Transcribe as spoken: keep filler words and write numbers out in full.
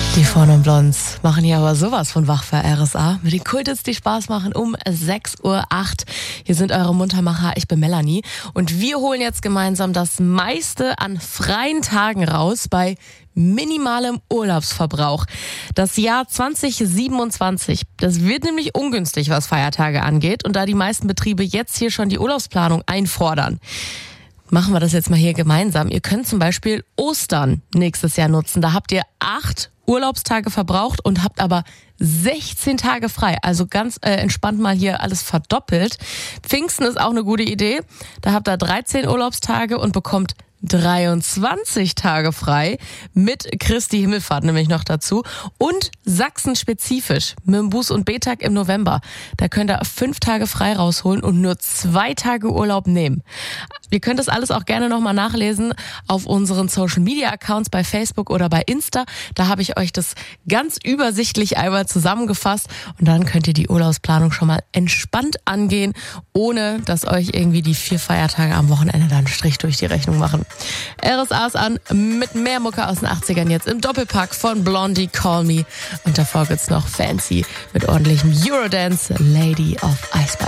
Die Frauen und Blondes machen hier aber sowas von wach für R S A. Mit den Kultits, die Spaß machen, um sechs Uhr acht. Hier sind eure Muntermacher, ich bin Melanie. Und wir holen jetzt gemeinsam das meiste an freien Tagen raus bei minimalem Urlaubsverbrauch. Das Jahr zwanzig siebenundzwanzig, das wird nämlich ungünstig, was Feiertage angeht. Und da die meisten Betriebe jetzt hier schon die Urlaubsplanung einfordern, machen wir das jetzt mal hier gemeinsam. Ihr könnt zum Beispiel Ostern nächstes Jahr nutzen. Da habt ihr acht Urlaubstage verbraucht und habt aber sechzehn Tage frei. Also ganz äh, entspannt mal hier alles verdoppelt. Pfingsten ist auch eine gute Idee. Da habt ihr dreizehn Urlaubstage und bekommt dreiundzwanzig Tage frei mit Christi Himmelfahrt nämlich noch dazu und Sachsen spezifisch mit dem Buß- und B-Tag im November. Da könnt ihr fünf Tage frei rausholen und nur zwei Tage Urlaub nehmen. Ihr könnt das alles auch gerne nochmal nachlesen auf unseren Social-Media-Accounts bei Facebook oder bei Insta. Da habe ich euch das ganz übersichtlich einmal zusammengefasst und dann könnt ihr die Urlaubsplanung schon mal entspannt angehen, ohne dass euch irgendwie die vier Feiertage am Wochenende dann einen Strich durch die Rechnung machen. R S A ist an mit mehr Mucke aus den achtzigern jetzt im Doppelpack von Blondie, Call Me. Und davor gibt's noch Fancy mit ordentlichem Eurodance, Lady of Ice Spice.